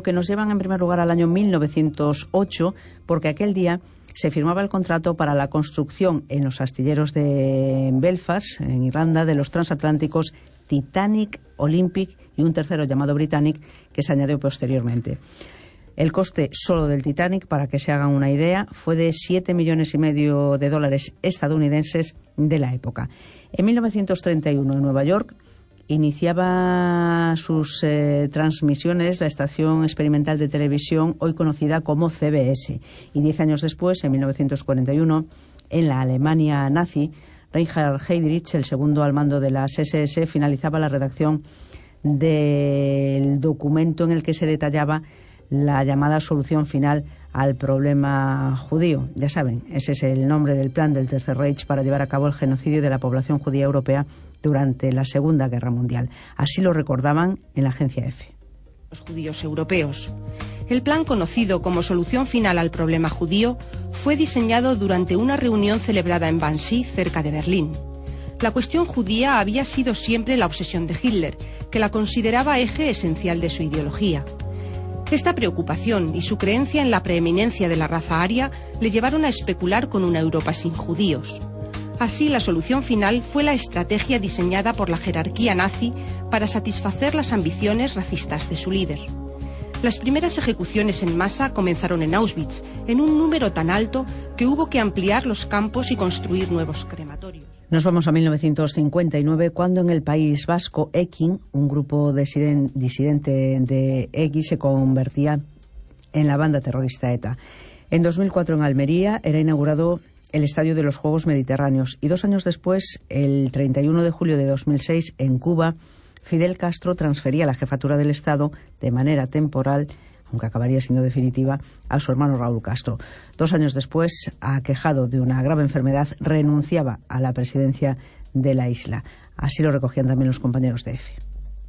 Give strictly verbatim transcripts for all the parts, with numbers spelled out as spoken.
que nos llevan en primer lugar al año mil novecientos ocho, porque aquel día se firmaba el contrato para la construcción en los astilleros de Belfast, en Irlanda, de los transatlánticos Titanic, Olympic y un tercero llamado Britannic, que se añadió posteriormente. El coste solo del Titanic, para que se hagan una idea, fue de siete millones y medio de dólares estadounidenses de la época. En mil novecientos treinta y uno, en Nueva York, iniciaba sus eh, transmisiones la estación experimental de televisión hoy conocida como C B S. Y diez años después, en mil novecientos cuarenta y uno, en la Alemania nazi, Reinhard Heydrich, el segundo al mando de las S S, finalizaba la redacción del documento en el que se detallaba la llamada solución final al problema judío. Ya saben, ese es el nombre del plan del Tercer Reich para llevar a cabo el genocidio de la población judía europea durante la Segunda Guerra Mundial. Así lo recordaban en la agencia EFE. Los judíos europeos. El plan, conocido como solución final al problema judío, fue diseñado durante una reunión celebrada en Wannsee, cerca de Berlín. La cuestión judía había sido siempre la obsesión de Hitler, que la consideraba eje esencial de su ideología. Esta preocupación y su creencia en la preeminencia de la raza aria le llevaron a especular con una Europa sin judíos. Así, la solución final fue la estrategia diseñada por la jerarquía nazi para satisfacer las ambiciones racistas de su líder. Las primeras ejecuciones en masa comenzaron en Auschwitz, en un número tan alto que hubo que ampliar los campos y construir nuevos crematorios. Nos vamos a mil novecientos cincuenta y nueve, cuando en el País Vasco Ekin, un grupo disiden, disidente de EGI, se convertía en la banda terrorista ETA. En dos mil cuatro, en Almería, era inaugurado el Estadio de los Juegos Mediterráneos y dos años después, el treinta y uno de julio de dos mil seis, en Cuba, Fidel Castro transfería la jefatura del Estado de manera temporal, aunque acabaría siendo definitiva, a su hermano Raúl Castro. Dos años después, aquejado de una grave enfermedad, renunciaba a la presidencia de la isla. Así lo recogían también los compañeros de EFE.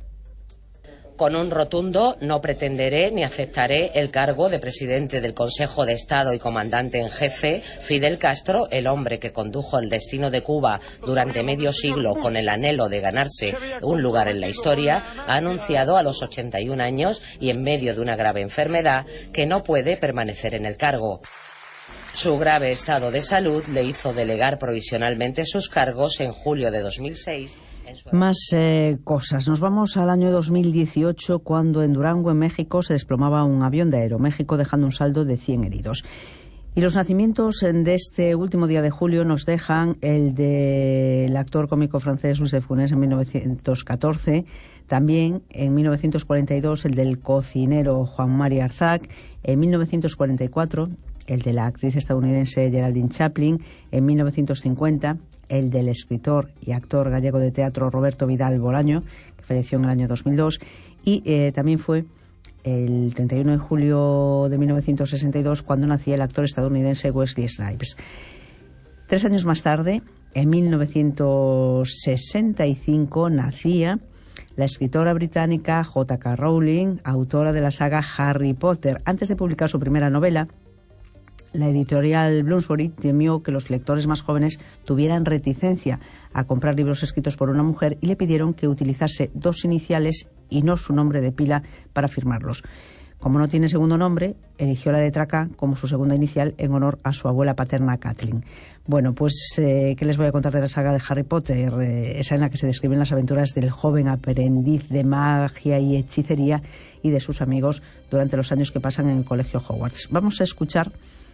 Con un rotundo no pretenderé ni aceptaré el cargo de presidente del Consejo de Estado y comandante en jefe. Fidel Castro, el hombre que condujo el destino de Cuba durante medio siglo con el anhelo de ganarse un lugar en la historia, ha anunciado a los ochenta y un años y en medio de una grave enfermedad que no puede permanecer en el cargo. Su grave estado de salud le hizo delegar provisionalmente sus cargos en julio de dos mil seis. Más eh, cosas. Nos vamos al año dos mil dieciocho, cuando en Durango, en México, se desplomaba un avión de Aeroméxico, dejando un saldo de cien heridos. Y los nacimientos de este último día de julio nos dejan el del actor cómico francés Luis de Funès en mil novecientos catorce, también en mil novecientos cuarenta y dos el del cocinero Juan Mari Arzac, en mil novecientos cuarenta y cuatro el de la actriz estadounidense Geraldine Chaplin, en mil novecientos cincuenta el del escritor y actor gallego de teatro Roberto Vidal Bolaño, que falleció en el año dos mil dos, y eh, también fue el treinta y uno de julio de mil novecientos sesenta y dos cuando nacía el actor estadounidense Wesley Snipes. Tres años más tarde, en mil novecientos sesenta y cinco, nacía la escritora británica J K Rowling, autora de la saga Harry Potter. Antes de publicar su primera novela, la editorial Bloomsbury temió que los lectores más jóvenes tuvieran reticencia a comprar libros escritos por una mujer y le pidieron que utilizase dos iniciales y no su nombre de pila para firmarlos. Como no tiene segundo nombre, eligió la letra K como su segunda inicial en honor a su abuela paterna Kathleen. Bueno, pues, eh, ¿qué les voy a contar de la saga de Harry Potter? Eh, esa en la que se describen las aventuras del joven aprendiz de magia y hechicería y de sus amigos durante los años que pasan en el colegio Hogwarts. Vamos a escuchar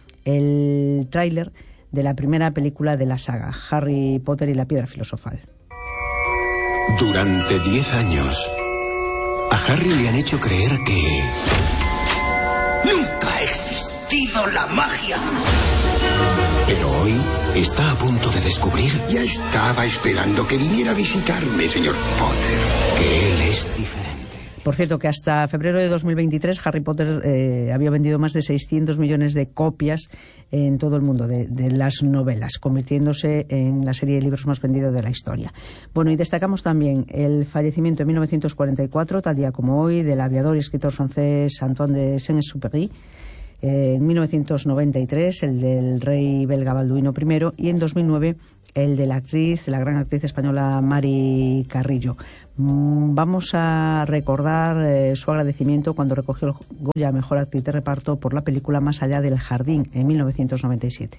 el tráiler de la primera película de la saga, Harry Potter y la Piedra Filosofal. Durante diez años, a Harry le han hecho creer que nunca ha existido la magia. Pero hoy está a punto de descubrir... Ya estaba esperando que viniera a visitarme, señor Potter. Que él es diferente. Por cierto, que hasta febrero de dos mil veintitrés Harry Potter eh, había vendido más de seiscientos millones de copias en todo el mundo de, de las novelas, convirtiéndose en la serie de libros más vendida de la historia. Bueno, y destacamos también el fallecimiento en mil novecientos cuarenta y cuatro, tal día como hoy, del aviador y escritor francés Antoine de Saint-Exupéry, Eh, en mil novecientos noventa y tres el del rey belga Balduino primero y en dos mil nueve el de la actriz, la gran actriz española Mari Carrillo. Mm, vamos a recordar eh, su agradecimiento cuando recogió el Goya a Mejor Actriz de Reparto por la película Más allá del jardín en mil novecientos noventa y siete.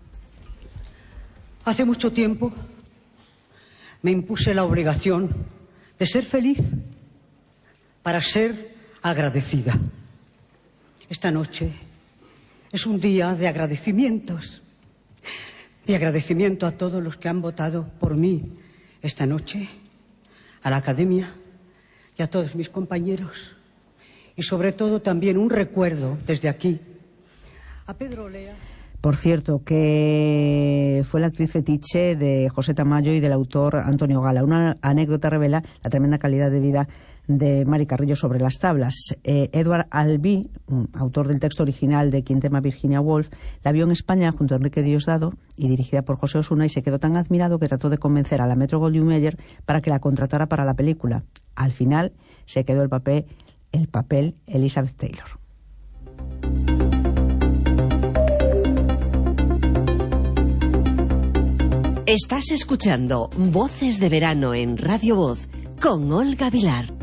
Hace mucho tiempo me impuse la obligación de ser feliz para ser agradecida. Esta noche es un día de agradecimientos. Mi agradecimiento a todos los que han votado por mí esta noche, a la Academia y a todos mis compañeros. Y sobre todo también un recuerdo desde aquí a Pedro Olea. Por cierto, que fue la actriz fetiche de José Tamayo y del autor Antonio Gala. Una anécdota revela la tremenda calidad de vida de Mari Carrillo sobre las tablas. Eh, Edward Albee, autor del texto original de Quien tema Virginia Woolf, la vio en España junto a Enrique Diosdado y dirigida por José Osuna, y se quedó tan admirado que trató de convencer a la Metro-Goldwyn-Mayer para que la contratara para la película. Al final se quedó el papel, el papel Elizabeth Taylor. Estás escuchando Voces de Verano en Radio Voz con Olga Vilar.